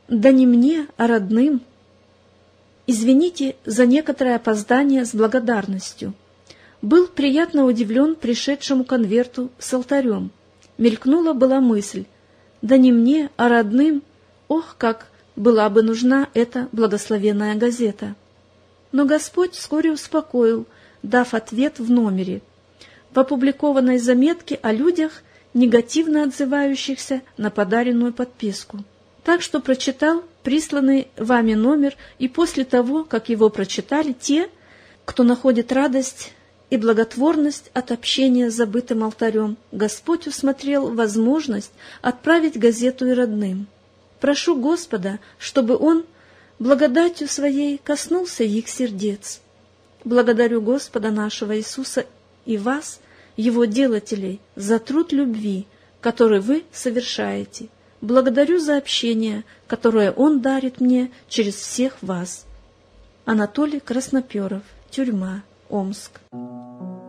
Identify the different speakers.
Speaker 1: Да не мне, а родным. Извините за некоторое опоздание с благодарностью. Был приятно удивлен пришедшему конверту с алтарем. Мелькнула была мысль: да не мне, а родным, ох, как была бы нужна эта благословенная газета. Но Господь вскоре успокоил, дав ответ в номере, в опубликованной заметке о людях, негативно отзывающихся на подаренную подписку. Так что прочитал присланный вами номер, и после того, как его прочитали те, кто находит радость и благотворность от общения с забытым алтарем, Господь усмотрел возможность отправить газету и родным. Прошу Господа, чтобы Он благодатью Своей коснулся их сердец. Благодарю Господа нашего Иисуса и вас, Его делателей, за труд любви, который вы совершаете. Благодарю за общение, которое Он дарит мне через всех вас. Анатолий Красноперов, тюрьма, Омск.